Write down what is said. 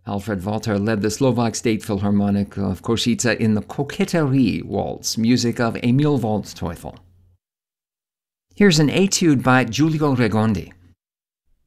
Alfred Walter led the Slovak State Philharmonic of Košice in the Coquetterie Waltz, music of Emil Waldteufel. Here's an etude by Giulio Regondi.